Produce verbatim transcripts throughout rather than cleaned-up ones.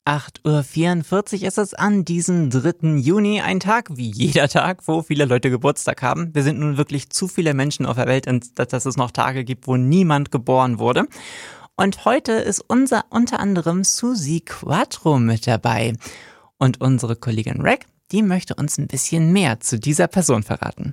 acht Uhr vierundvierzig ist es an diesem dritten Juni, ein Tag wie jeder Tag, wo viele Leute Geburtstag haben. Wir sind nun wirklich zu viele Menschen auf der Welt, dass es noch Tage gibt, wo niemand geboren wurde. Und heute ist unser unter anderem Suzi Quatro mit dabei. Und unsere Kollegin Reg, die möchte uns ein bisschen mehr zu dieser Person verraten.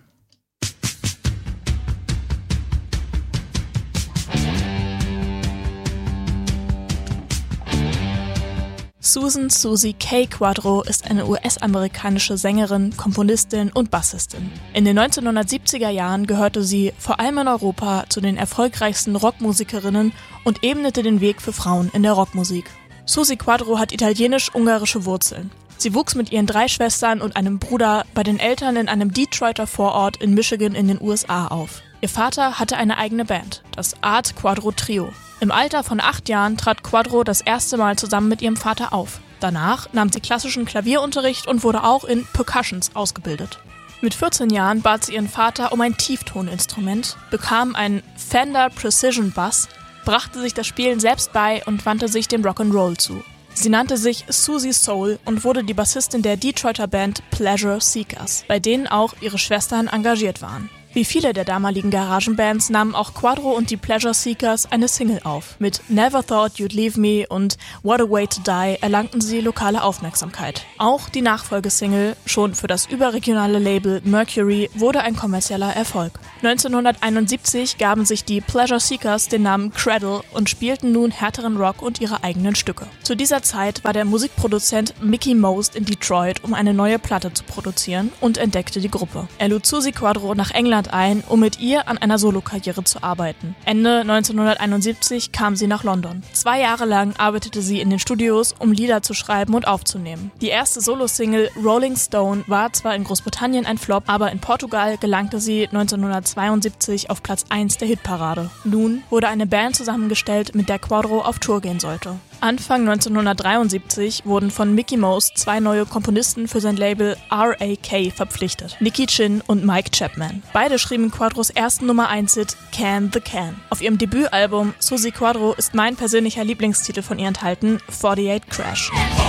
Susan Suzi K. Quatro ist eine U S-amerikanische Sängerin, Komponistin und Bassistin. In den neunzehnhundertsiebziger Jahren gehörte sie vor allem in Europa zu den erfolgreichsten Rockmusikerinnen und ebnete den Weg für Frauen in der Rockmusik. Suzi Quatro hat italienisch-ungarische Wurzeln. Sie wuchs mit ihren drei Schwestern und einem Bruder bei den Eltern in einem Detroiter Vorort in Michigan in den U S A auf. Ihr Vater hatte eine eigene Band, das Art Quadro Trio. Im Alter von acht Jahren trat Quatro das erste Mal zusammen mit ihrem Vater auf. Danach nahm sie klassischen Klavierunterricht und wurde auch in Percussions ausgebildet. Mit vierzehn Jahren bat sie ihren Vater um ein Tieftoninstrument, bekam einen Fender Precision Bass, brachte sich das Spielen selbst bei und wandte sich dem Rock'n'Roll zu. Sie nannte sich Suzi Soul und wurde die Bassistin der Detroiter Band Pleasure Seekers, bei denen auch ihre Schwestern engagiert waren. Wie viele der damaligen Garagenbands nahmen auch Quatro und die Pleasure Seekers eine Single auf. Mit Never Thought You'd Leave Me und What a Way to Die erlangten sie lokale Aufmerksamkeit. Auch die Nachfolgesingle, schon für das überregionale Label Mercury, wurde ein kommerzieller Erfolg. neunzehnhunderteinundsiebzig gaben sich die Pleasure Seekers den Namen Cradle und spielten nun härteren Rock und ihre eigenen Stücke. Zu dieser Zeit war der Musikproduzent Mickey Most in Detroit, um eine neue Platte zu produzieren, und entdeckte die Gruppe. Er lud Suzi Quatro nach England ein, um mit ihr an einer Solokarriere zu arbeiten. Ende neunzehnhunderteinundsiebzig kam sie nach London. Zwei Jahre lang arbeitete sie in den Studios, um Lieder zu schreiben und aufzunehmen. Die erste Solo-Single Rolling Stone war zwar in Großbritannien ein Flop, aber in Portugal gelangte sie neunzehnhundertzweiundsiebzig auf Platz eins der Hitparade. Nun wurde eine Band zusammengestellt, mit der Quatro auf Tour gehen sollte. Anfang neunzehnhundertdreiundsiebzig wurden von Mickey Most zwei neue Komponisten für sein Label R A K verpflichtet, Nicky Chinn und Mike Chapman. Beide schrieben Quatros ersten Nummer eins Hit Can the Can. Auf ihrem Debütalbum Suzi Quatro ist mein persönlicher Lieblingstitel von ihr enthalten, forty-eight Crash.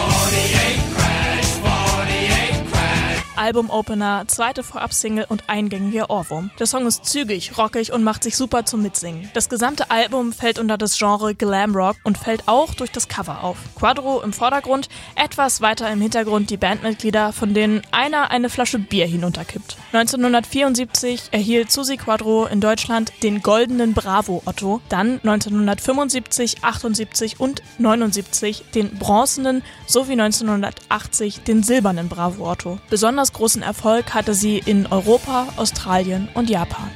Albumopener, zweite Vorab-Single und eingängiger Ohrwurm. Der Song ist zügig, rockig und macht sich super zum Mitsingen. Das gesamte Album fällt unter das Genre Glam Rock und fällt auch durch das Cover auf. Quatro im Vordergrund, etwas weiter im Hintergrund die Bandmitglieder, von denen einer eine Flasche Bier hinunterkippt. neunzehnhundertvierundsiebzig erhielt Suzi Quatro in Deutschland den goldenen Bravo Otto, dann neunzehnhundertfünfundsiebzig, achtundsiebzig und neunundsiebzig den bronzenen sowie neunzehnhundertachtzig den silbernen Bravo Otto. Besonders großen Erfolg hatte sie in Europa, Australien und Japan.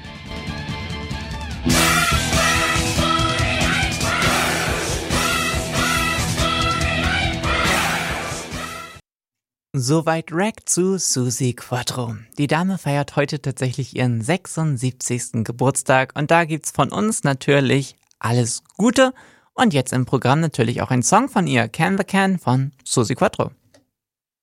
Soweit Reg zu Suzi Quatro. Die Dame feiert heute tatsächlich ihren sechsundsiebzigsten Geburtstag und da gibt's von uns natürlich alles Gute und jetzt im Programm natürlich auch ein Song von ihr, Can the Can von Suzi Quatro.